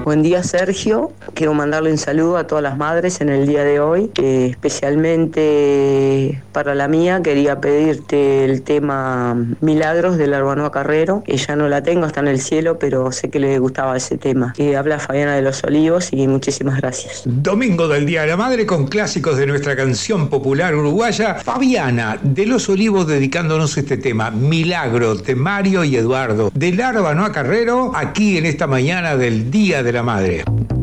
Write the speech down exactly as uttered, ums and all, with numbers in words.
Buen día, Sergio. Quiero mandarle un saludo a todas las madres en el día de hoy, eh, especialmente para la mía. Quería pedirte el tema Milagros de la Urbanoa Carrero. Ella no la tengo, está en el cielo, pero sé que le gustaba ese tema. Eh, habla Fabiana de los Olivos y muchísimas gracias. Domingo del Día de la Madre con clásicos de nuestra canción popular uruguaya. Fabiana de los Olivos dedicándonos este tema, Milagro, de Mario y Eduardo, de la Urbanoa Carrero, aquí en esta mañana del Día de la Madre.